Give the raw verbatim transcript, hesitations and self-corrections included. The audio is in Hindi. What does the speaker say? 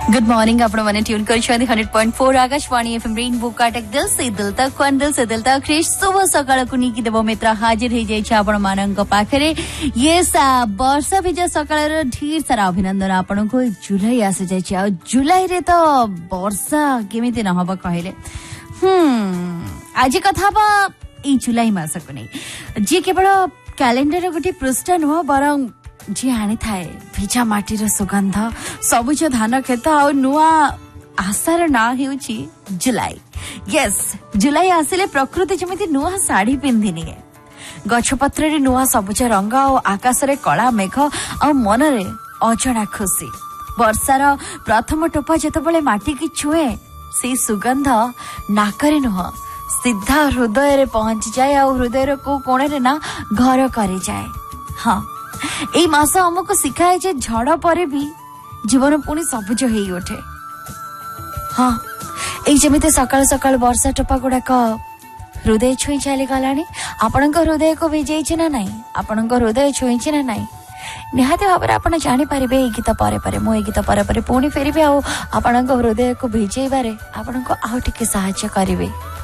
गुड मॉर्निंग आपण माने ट्यून कर hundred point four Akashvani FM rainbow काटक दिल से दिल तक क्वन दिल से दिल तक क्रिश शुभ सकाळ कुनी की देव मित्र हाजिर हो जाय आपण मानक पाखरे ये वर्षा भी जे सकाळ ढेर सारा अभिनंदन आपण को जुलाई आसे जाय आ जुलाई रे तो वर्षा केमिति न होबा कहले हम आज कथा बा ई जुलाई मास को नै जे केवल कैलेंडर गोटे पृष्ठ नुह बरं जी आनी थाए भिजा माटीर सुगंध सबुज धान खेत आ नुआ आशार ना हेउची जुलाई। यस जुलाई आसिले प्रकृति जमिति नुआ साड़ी पिंधि निए गछपत्र रे नुआ सबुज रंग आ आकाश रे कला मेघ आ मन रे अजଣା खुशी वर्षार प्रथम टोपा जेतबेले माटी की छुए से सुगंध नाकरे नुह सीधा हृदय रे पहुंच जाए आ हृदय को कोणे रे ना घर करी जाए। हाँ एई मास हमको सिखाए जे झड़ पर भी जीवन पुणी सबुज हो उठे। हाँ एई जमिते सकाळ सकाळ वर्षा टोपा गुड़ाक हृदय छुई चली गलानी आपण हृदय को भिजै ना नाई आपण हृदय छुई ना नाई निहाती भाव आप जानीपारे ये गीत पर पर मु गीत पर पुणी फेरबी आपण हृदय को भिजैबारे आपण को आउ टिके सहायता करिवे।